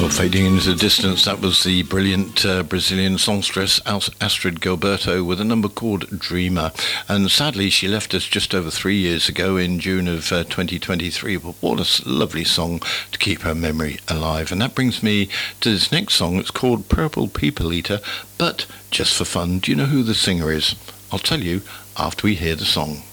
Well, fading into the distance, that was the brilliant Brazilian songstress Astrid Gilberto with a number called Dreamer. And sadly, she left us just over 3 years ago in June of 2023. But what a lovely song to keep her memory alive. And that brings me to this next song. It's called Purple People Eater, but just for fun, do you know who the singer is? I'll tell you after we hear the song.